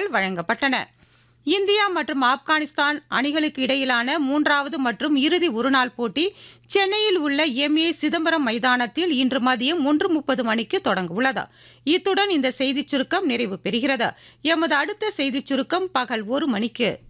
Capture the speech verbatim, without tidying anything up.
பரிசுகள் வழங்கப்பட்டன. இந்தியா மற்றும் ஆப்கானிஸ்தான் அணிகளுக்கு இடையிலான மூன்றாவது மற்றும் இறுதி ஒருநாள் போட்டி சென்னையில் உள்ள எம் ஏ சிதம்பரம் மைதானத்தில் இன்று மதியம் ஒன்று முப்பது மணிக்கு தொடங்க உள்ளது. இத்துடன் இந்த செய்திச் சுருக்கம் நிறைவு பெறுகிறது. எமது அடுத்த செய்திச் சுருக்கம் பகல் ஒரு மணிக்கு.